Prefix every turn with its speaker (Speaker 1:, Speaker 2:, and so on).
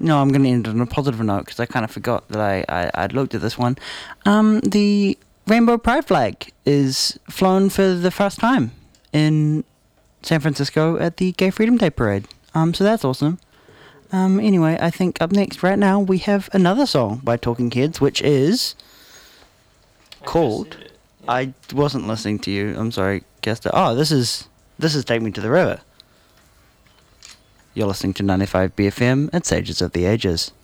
Speaker 1: No, I'm going to end on a positive note because I kind of forgot that I'd looked at this one. The Rainbow Pride flag is flown for the first time in San Francisco at the Gay Freedom Day Parade. So that's awesome. Anyway, I think up next right now we have another song by Talking Heads, which is called... Yeah. I wasn't listening to you. I'm sorry, Kester. Oh, this is Take Me to the River. You're listening to 95 BFM at Sages of the Ages.